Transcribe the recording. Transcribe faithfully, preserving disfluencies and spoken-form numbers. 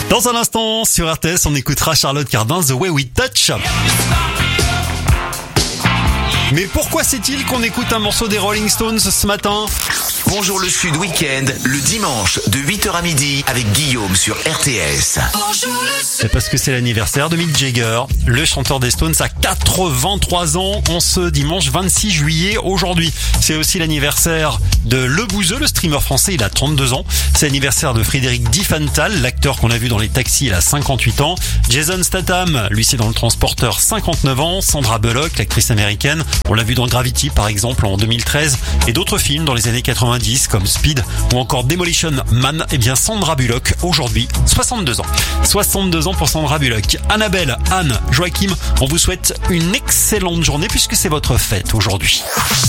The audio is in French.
Dans un instant, sur R T S, on écoutera Charlotte Cardin, The Way We Touch. Mais pourquoi c'est-il qu'on écoute un morceau des Rolling Stones ce matin ? Bonjour le Sud Week-end, le dimanche de huit heures à midi avec Guillaume sur R T S. C'est parce que c'est l'anniversaire de Mick Jagger. Le chanteur des Stones a quatre-vingt-trois ans en ce dimanche vingt-six juillet aujourd'hui. C'est aussi l'anniversaire de Le Bouzeux, le streamer français, il a trente-deux ans. C'est l'anniversaire de Frédéric Diffenthal, l'acteur qu'on a vu dans les taxis, il a cinquante-huit ans. Jason Statham, lui c'est dans le transporteur, cinquante-neuf ans. Sandra Bullock, l'actrice américaine, on l'a vu dans Gravity par exemple en deux mille treize et d'autres films dans les années quatre-vingt-dix comme Speed ou encore Demolition Man. Eh bien Sandra Bullock aujourd'hui soixante-deux ans. soixante-deux ans pour Sandra Bullock. Annabelle, Anne, Joachim, on vous souhaite une excellente journée puisque c'est votre fête aujourd'hui.